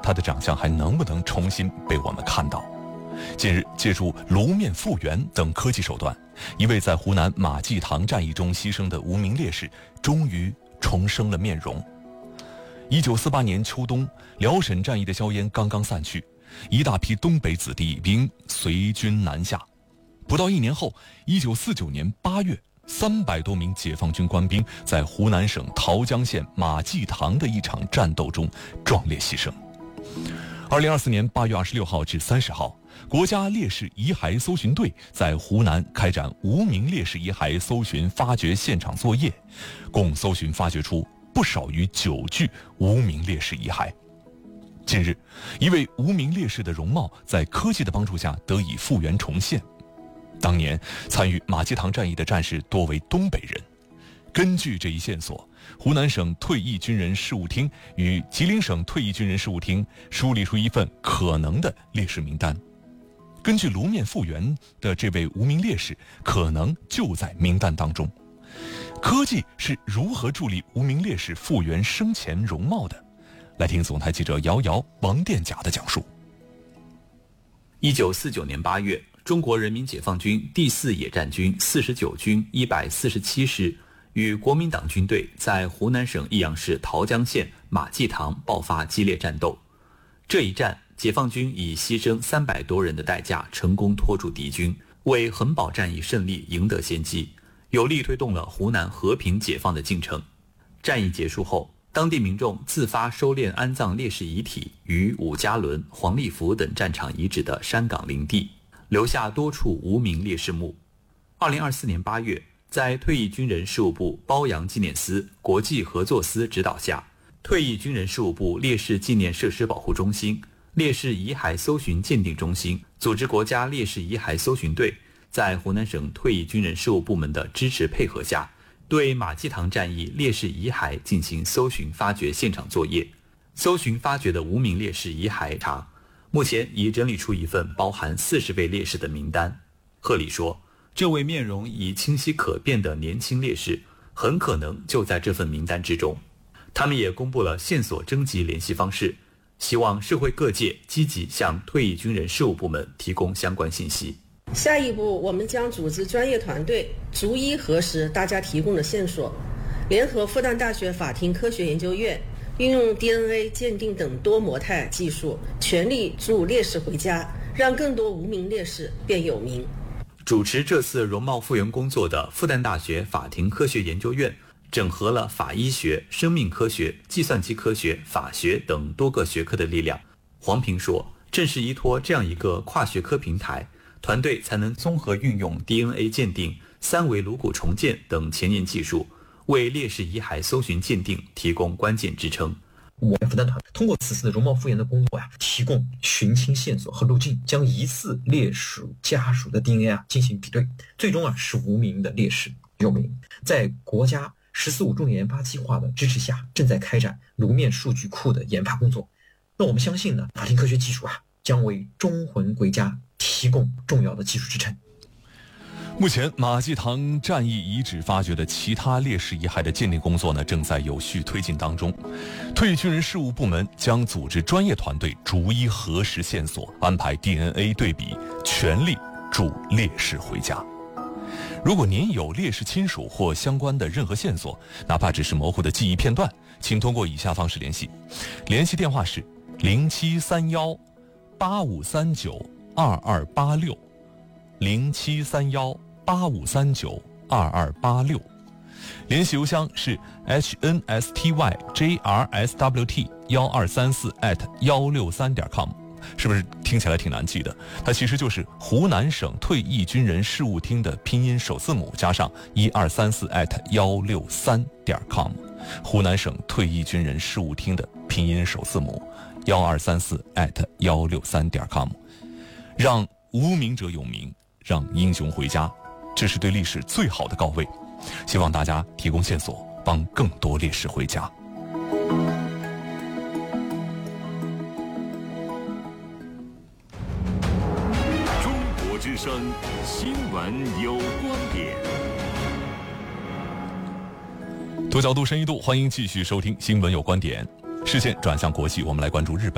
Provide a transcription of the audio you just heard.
他的长相还能不能重新被我们看到。近日，借助颅面复原等科技手段，一位在湖南马济塘战役中牺牲的无名烈士终于重生了面容。1948年秋冬，辽沈战役的硝烟刚刚散去，一大批东北子弟兵随军南下。不到1年后，1949年8月，300多名解放军官兵在湖南省桃江县马济塘的一场战斗中壮烈牺牲。2024年8月26号至30号，国家烈士遗骸搜寻队在湖南开展无名烈士遗骸搜寻发掘现场作业，共搜寻发掘出不少于9具无名烈士遗骸。近日，一位无名烈士的容貌在科技的帮助下得以复原重现。当年参与马济塘战役的战士多为东北人。根据这一线索，湖南省退役军人事务厅与吉林省退役军人事务厅梳理出一份可能的烈士名单。根据颅面复原的这位无名烈士可能就在名单当中。科技是如何助力无名烈士复原生前容貌的？来听总台记者姚瑶、王殿甲的讲述。 1949年8月，中国人民解放军第4野战军49军147师与国民党军队在湖南省益阳市桃江县马济塘爆发激烈战斗。这一战，解放军以牺牲300多人的代价成功拖住敌军，为衡宝战役胜利赢得先机，有力推动了湖南和平解放的进程。战役结束后，当地民众自发收敛安葬烈士遗体于伍家仑、黄立福等战场遗址的山岗林地，留下多处无名烈士墓。2024年8月，在退役军人事务部褒扬纪念司、国际合作司指导下，退役军人事务部烈士纪念设施保护中心、烈士遗骸搜寻鉴定中心组织国家烈士遗骸搜寻队，在湖南省退役军人事务部门的支持配合下，对马济塘战役烈士遗骸进行搜寻发掘现场作业。搜寻发掘的无名烈士遗骸查，目前已整理出一份包含40位烈士的名单。贺礼说，这位面容已清晰可辨的年轻烈士很可能就在这份名单之中。他们也公布了线索征集联系方式，希望社会各界积极向退役军人事务部门提供相关信息。 下一步，我们将组织专业团队逐一核实大家提供的线索，联合复旦大学法庭科学研究院，运用 DNA 鉴定等多模态技术，全力助烈士回家，让更多无名烈士变有名。 主持这次容貌复原工作的复旦大学法庭科学研究院，整合了法医学、生命科学、计算机科学、法学等多个学科的力量。黄平说，正是依托这样一个跨学科平台，团队才能综合运用 DNA 鉴定、3维颅骨重建等前沿技术，为烈士遗骸搜寻鉴定提供关键支撑。 我们复旦团通过此次的容貌复原的工作提供寻亲线索和路径，将疑似烈士家属的 DNA 进行比对，最终使无名的烈士有名。在国家“14·5”重点研发计划的支持下，正在开展颅面数据库的研发工作。那我们相信呢，法庭科学技术将为忠魂归家提供重要的技术支撑。 目前，马济塘战役遗址发掘的其他烈士遗骸的鉴定工作呢，正在有序推进当中。退役军人事务部门将组织专业团队逐一核实线索，安排 DNA 对比，全力助烈士回家。如果您有烈士亲属或相关的任何线索，哪怕只是模糊的记忆片段，请通过以下方式联系。联系电话是073185392286 073185392286，联系邮箱是 hnstyjrswt1234@163.com， 是不是听起来挺难记的？它其实就是湖南省退役军人事务厅的拼音首字母加上1234@163.com， 湖南省退役军人事务厅的拼音首字母1234@163.com， 让无名者有名，让英雄回家，这是对历史最好的告慰。希望大家提供线索，帮更多烈士回家。 中国之声新闻有观点， 多角度深一度，欢迎继续收听新闻有观点。视线转向国际，我们来关注日本。